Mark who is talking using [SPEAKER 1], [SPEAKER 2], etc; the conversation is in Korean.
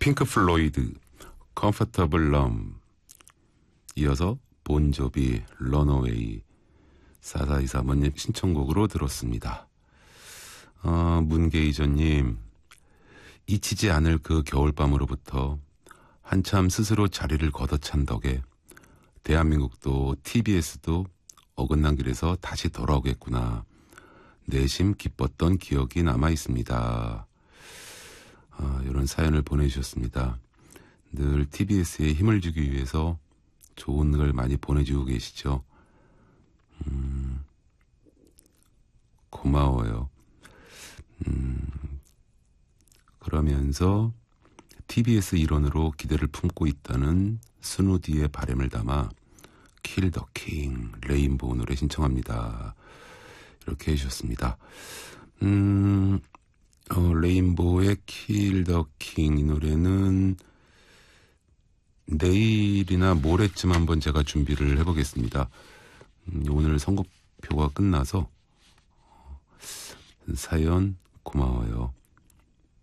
[SPEAKER 1] 핑크 플로이드 Comfortable Numb, 이어서 본조비 런어웨이 4423번님 신청곡으로 들었습니다. 문게이저님, 잊히지 않을 그 겨울밤으로부터 한참 스스로 자리를 걷어찬 덕에 대한민국도 TBS도 어긋난 길에서 다시 돌아오겠구나. 내심 기뻤던 기억이 남아 있습니다. 이런 사연을 보내주셨습니다. 늘 TBS에 힘을 주기 위해서 좋은 걸 많이 보내주고 계시죠. 고마워요. 그러면서 TBS 일원으로 기대를 품고 있다는 스누디의 바람을 담아 킬 더 킹 레인보우 노래 신청합니다. 이렇게 해주셨습니다. 레인보우의 킬 더 킹, 이 노래는 내일이나 모레쯤 한번 제가 준비를 해보겠습니다. 오늘 선곡표가 끝나서 사연 고마워요.